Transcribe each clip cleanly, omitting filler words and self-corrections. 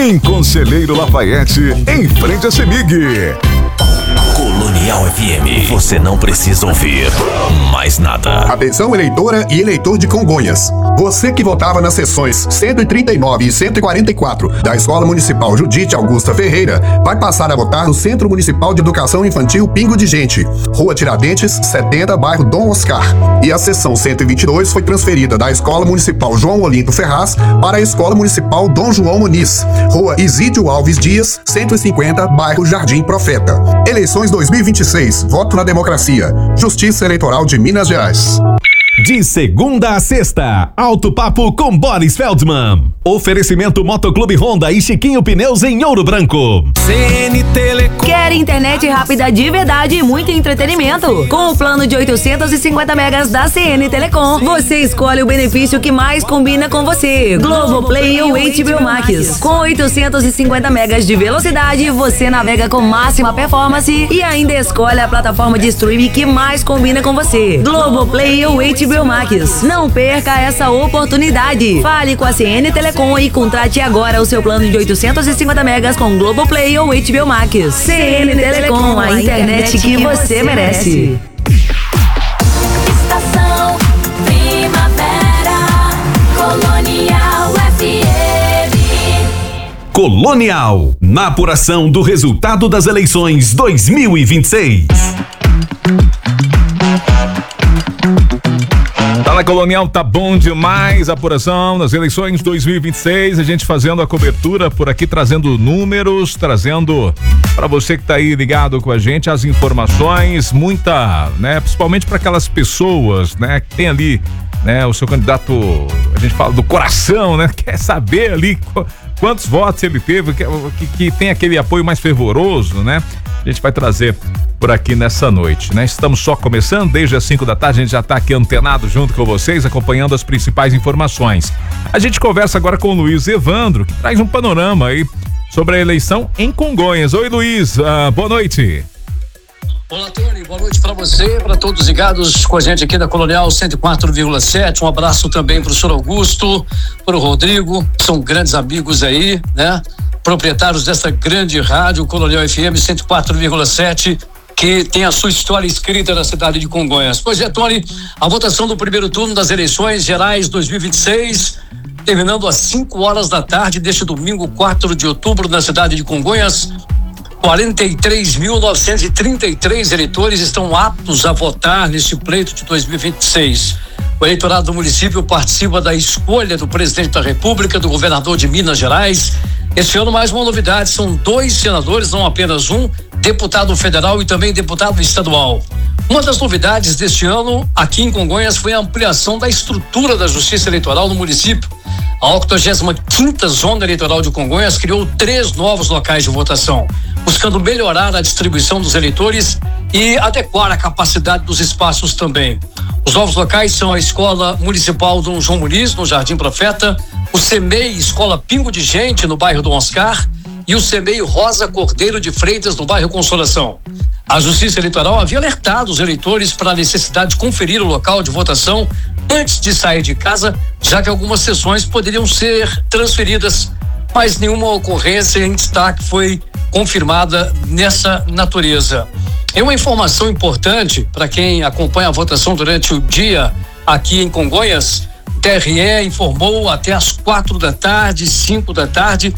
em Conselheiro Lafayette, em frente a CEMIG. Colonial FM, você não precisa ouvir mais nada. Atenção, eleitora e eleitor de Congonhas. Você que votava nas sessões 139 e 144 da Escola Municipal Judite Augusta Ferreira vai passar a votar no Centro Municipal de Educação Infantil Pingo de Gente, Rua Tiradentes, 70, bairro Dom Oscar. E a sessão 122 foi transferida da Escola Municipal João Olinto Ferraz para a Escola Municipal Dom João Muniz, Rua Isídio Alves Dias, 150, bairro Jardim Profeta. Eleições 2026, voto na democracia. Justiça Eleitoral de Minas Gerais. De segunda a sexta, Alto Papo com Boris Feldman. Oferecimento Motoclube Honda e Chiquinho Pneus em Ouro Branco. CN Telecom. Quer internet rápida de verdade e muito entretenimento? Com o plano de 850 megas da CN Telecom, você escolhe o benefício que mais combina com você. Globoplay ou HBO Max. Com 850 megas de velocidade, você navega com máxima performance e ainda escolhe a plataforma de streaming que mais combina com você. Globoplay ou HBO Max. Não perca essa oportunidade. Fale com a CN Telecom e contrate agora o seu plano de 850 megas com Globoplay ou HBO Max. CN Telecom, a internet que você merece. Estação Primavera, Colonial FM. Colonial, na apuração do resultado das eleições 2026. Tá na Colonial, tá bom demais a apuração nas eleições 2026, a gente fazendo a cobertura por aqui, trazendo números, trazendo para você que tá aí ligado com a gente as informações, muita, né, principalmente para aquelas pessoas, né, que tem ali, né, o seu candidato, a gente fala do coração, né, quer saber ali quantos votos ele teve, que tem aquele apoio mais fervoroso, né? A gente vai trazer por aqui nessa noite, né? Estamos só começando, desde as 5 da tarde, a gente já está aqui antenado junto com vocês, acompanhando as principais informações. A gente conversa agora com o Luiz Evandro, que traz um panorama aí sobre a eleição em Congonhas. Oi, Luiz, boa noite. Olá, Tony, boa noite para você, para todos ligados com a gente aqui da Colonial 104,7. Um abraço também para o senhor Augusto, para o Rodrigo, são grandes amigos aí, né? Proprietários dessa grande rádio, Colonial FM 104,7, que tem a sua história escrita na cidade de Congonhas. Pois é, Tony, a votação do primeiro turno das eleições gerais 2026, terminando às 5 horas da tarde deste domingo, 4 de outubro, na cidade de Congonhas. 43.933 eleitores estão aptos a votar neste pleito de 2026. O eleitorado do município participa da escolha do presidente da República, do governador de Minas Gerais. Este ano, mais uma novidade, são 2 senadores, não apenas um, deputado federal e também deputado estadual. Uma das novidades deste ano, aqui em Congonhas, foi a ampliação da estrutura da Justiça Eleitoral no município. A 85ª Zona Eleitoral de Congonhas criou 3 novos locais de votação, buscando melhorar a distribuição dos eleitores e adequar a capacidade dos espaços também. Os novos locais são a Escola Municipal Dom João Muniz, no Jardim Profeta, o CEMEI Escola Pingo de Gente, no bairro Dom Oscar, e o CEMEI Rosa Cordeiro de Freitas, no bairro Consolação. A Justiça Eleitoral havia alertado os eleitores para a necessidade de conferir o local de votação antes de sair de casa, já que algumas sessões poderiam ser transferidas, mas nenhuma ocorrência em destaque foi confirmada nessa natureza. É uma informação importante para quem acompanha a votação durante o dia aqui em Congonhas. O TRE informou até às 4 da tarde, 5 da tarde,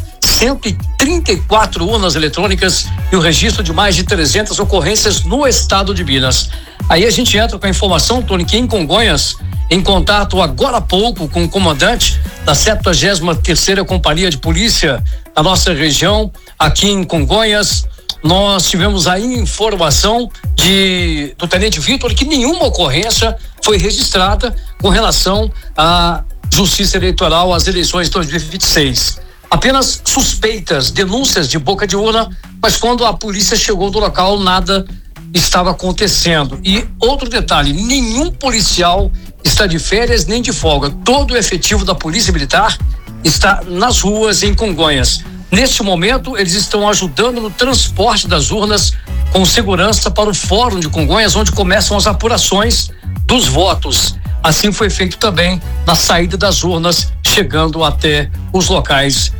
134 urnas eletrônicas e o registro de mais de 300 ocorrências no estado de Minas. Aí a gente entra com a informação, Tony, que em Congonhas, em contato agora há pouco com o comandante da 73ª Companhia de Polícia da nossa região, aqui em Congonhas, nós tivemos a informação do Tenente Vitor que nenhuma ocorrência foi registrada com relação à Justiça Eleitoral às eleições de 2026. Apenas suspeitas, denúncias de boca de urna, mas quando a polícia chegou no local, nada estava acontecendo. E outro detalhe, nenhum policial está de férias nem de folga. Todo o efetivo da Polícia Militar está nas ruas em Congonhas. Neste momento, eles estão ajudando no transporte das urnas com segurança para o Fórum de Congonhas, onde começam as apurações dos votos. Assim foi feito também na saída das urnas, chegando até os locais